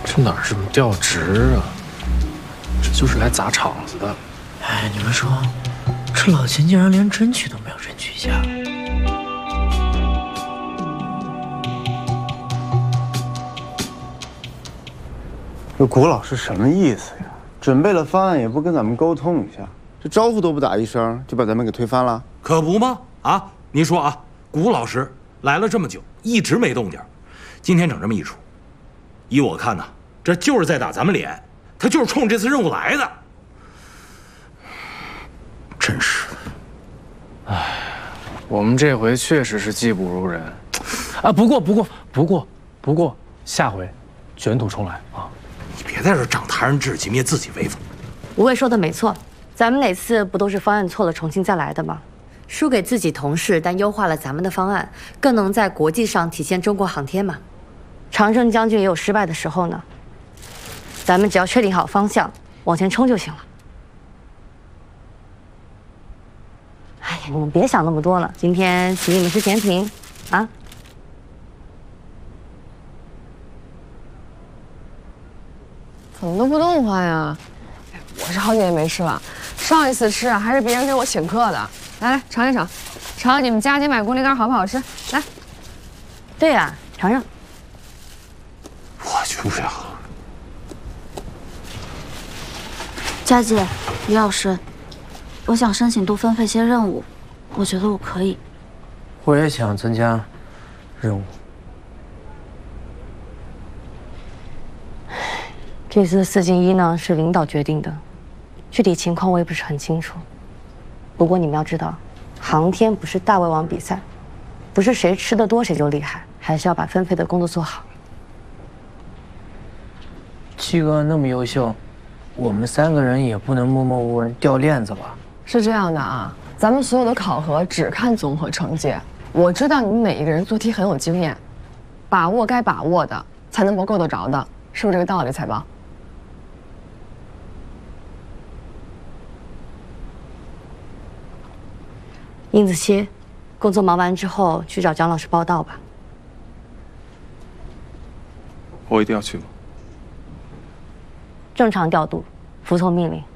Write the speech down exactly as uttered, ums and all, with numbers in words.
这哪是什么调职啊？这就是来砸场子的。 哎，你们说，这老秦竟然连争取都没有争取一下。 这谷老师什么意思呀？准备了方案也不跟咱们沟通一下，这招呼都不打一声，就把咱们给推翻了？ 可不吗？啊，您说啊，谷老师来了这么久，一直没动静，今天整这么一出，依我看呢，这就是在打咱们脸，他就是冲这次任务来的。真是， 唉，我们这回确实是技不如人，啊，不过不过不过不过，下回卷土重来啊！ 你别在这长他人志气，灭自己威风。 吴畏说的没错，咱们哪次不都是方案错了重新再来的吗？输给自己同事，但优化了咱们的方案，更能在国际上体现中国航天嘛。常胜将军也有失败的时候呢。咱们只要确定好方向，往前冲就行了。哎呀，你们别想那么多了，今天请你们吃甜品，啊。 怎么都不动话呀？我是好几年没吃了，上一次吃啊还是别人给我请客的。来来，尝一尝，尝尝你们佳姐买锅梨干好不好吃？来。 对呀、啊，尝尝。 我就不要。 佳姐，李老师，我想申请多分配些任务，我觉得我可以。 我也想增加任务。 这次四进一呢是领导决定的，具体情况我也不是很清楚。不过你们要知道，航天不是大胃王比赛，不是谁吃的多谁就厉害，还是要把分配的工作做好。 七哥那么优秀，我们三个人也不能默默无闻掉链子吧？ 是这样的啊，咱们所有的考核只看综合成绩。我知道你们每一个人做题很有经验，把握该把握的，才能够够得着的，是不是这个道理，财宝？ 殷子期，工作忙完之后去找蒋老师报道吧。 我一定要去吗？ 正常调度，服从命令。